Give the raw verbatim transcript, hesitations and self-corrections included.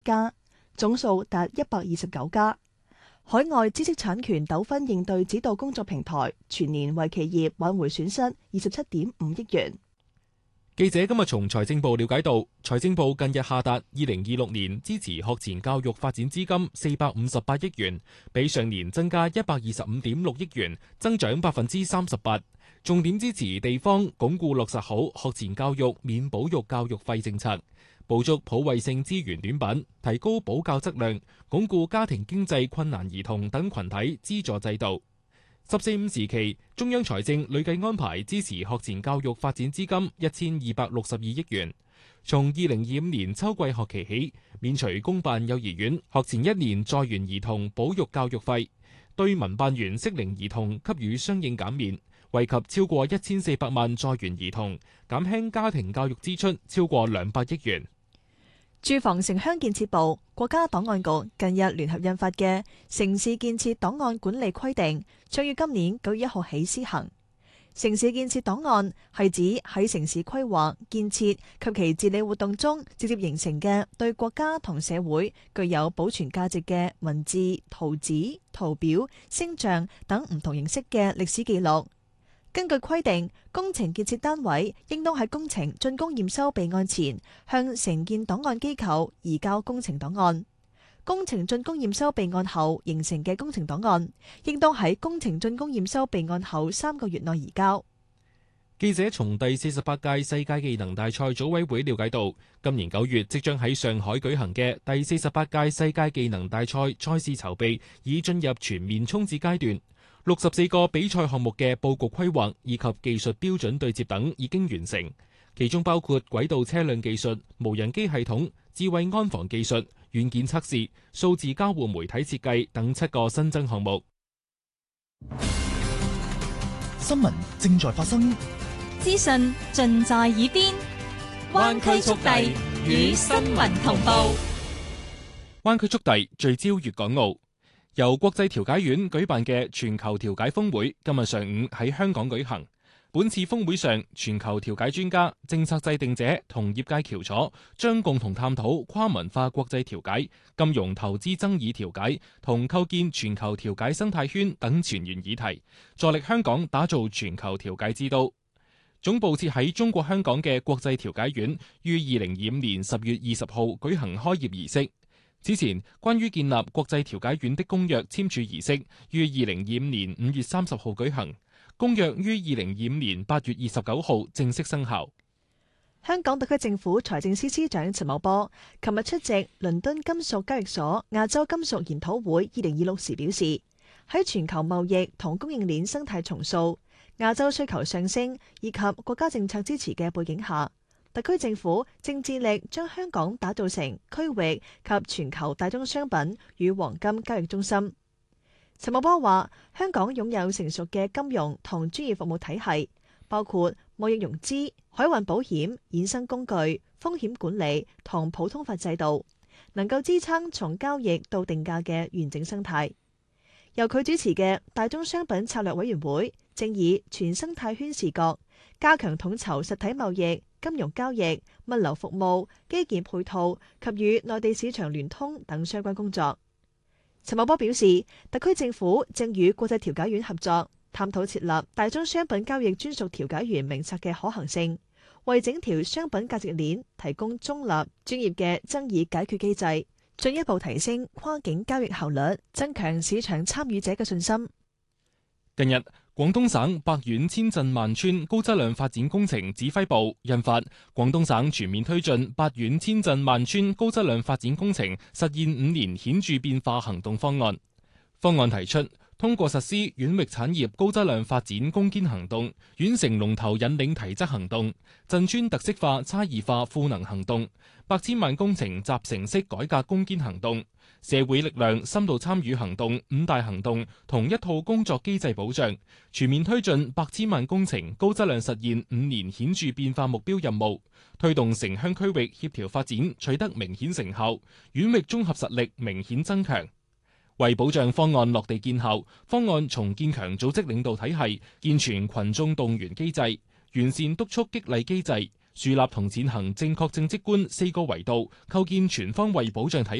家，總數達一百二十九家。海外知識產權糾紛應對指導工作平台全年為企業挽回損失二十七點五億元。 記者今日從財政部了解到，財政部近日下達二零二六年支持學前教育發展資金四百五十八億元，比上年增加一百二十五點六億元，增長百分之三十八。重點支持地方鞏固落實好學前教育免保育教育費政策，補足普惠性資源短板，提高保教質量，鞏固家庭經濟困難兒童等群體資助制度。十四五時期，中央財政累計安排支持學前教育發展資金一千二百六十二億元。從二零二五年秋季學期起，免除公辦幼兒園學前一年在園兒童保育教育費，對民辦園適齡兒童給予相應減免，惠及超過一千四百萬在園兒童，減輕家庭教育支出超過兩百億元。 住房城鄉建設部、國家檔案局近日聯合印發嘅《城市建設檔案管理規定》，將於今年九月一號起施行。城市建設檔案係指喺城市規劃、建設及其治理活動中直接形成嘅對國家同社會具有保存價值嘅文字、圖紙、圖表、星象等唔同形式嘅歷史記錄。根據規定，工程建設單位應當喺工程竣工驗收備案前，向承建檔案機構移交工程檔案。工程竣工驗收備案後形成嘅工程檔案，應當喺工程竣工驗收備案後三個月內移交。 記者從第四十八屆世界技能大賽組委會了解到，今年九月即將喺上海舉行嘅第四十八屆世界技能大賽賽事籌備已進入全面衝刺階段。六十四個比賽項目嘅佈局規劃以及技術標準對接等已經完成，其中包括軌道車輛技術、無人機系統、智慧安防技術、軟件測試、數字交互媒體設計等七個新增項目。 新聞正在發生， 資訊盡在耳邊，灣區速遞與新聞同步。 灣區速遞聚焦粵港澳。由國際調解院舉辦嘅全球調解峰會今日上午喺香港舉行。本次峰會上，全球調解專家、政策制定者同業界翹楚，將共同探討跨文化國際調解、金融投資爭議調解同構建全球調解生態圈等前沿議題，助力香港打造全球調解之都。總部設喺中國香港嘅國際調解院於二零二五年十月二十號舉行開業儀式。此前，關於建立國際調解院的公約簽署儀式於二零二五年五月三十號舉行，公約於二零二五年八月二十九號正式生效。 香港特區政府財政司司長陳茂波琴日出席倫敦金屬交易所亞洲金屬研討會二零二六時表示，喺全球貿易同供應鏈生態重塑、亞洲需求上升以及國家政策支持嘅背景下，特區政府正致力將香港打造成區域及全球大宗商品與黃金交易中心。陳茂波話：香港擁有成熟嘅金融同專業服務體系，包括貿易融資、海運保險、衍生工具、風險管理同普通法制度，能夠支撐從交易到定價嘅完整生態。由佢主持嘅大宗商品策略委員會正以全生態圈視角，加強統籌實體貿易、金融交易、物流服務、基建配套及與內地市場聯通等相關工作。陳茂波表示，特區政府正與國際調解院合作，探討設立大宗商品交易專屬調解員名冊嘅可行性，為整條商品價值鏈提供中立、專業嘅爭議解決機制，進一步提升跨境交易效率，增強市場參與者嘅信心。 近日，廣東省百縣千鎮萬村高質量發展工程指揮部印發《廣東省全面推進百縣千鎮萬村高質量發展工程實現五年顯著變化行動方案》。方案提出，通過實施縣域產業高質量發展攻堅行動、縣城龍頭引領提質行動、鎮村特色化差異化賦能行動、百千萬工程集成式改革攻堅行動、社會力量深度參與行動五大行動同一套工作機制保障，全面推進百千萬工程高質量實現五年顯著變化目標任務，推動城鄉區域協調發展取得明顯成效，縣域綜合實力明顯增強。為保障方案落地見效，方案重建強組織領導體系，健全群眾動員機制，完善督促激勵機制， 樹立同踐行正確正職觀四個維度，構建全方位保障體